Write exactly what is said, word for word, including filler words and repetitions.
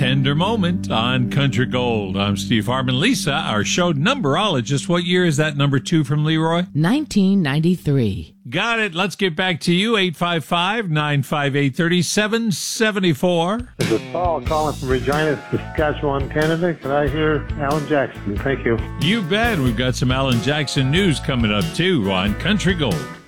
Tender Moment on Country Gold. I'm Steve Harmon. Lisa, our show numberologist. What year is that number two from Leroy? nineteen ninety-three. Got it. Let's get back to you. eight five five, nine five eight, three seven seven four. This is Paul calling from Regina, Saskatchewan, Canada. Can I hear Alan Jackson? Thank you. You bet. We've got some Alan Jackson news coming up, too, on Country Gold.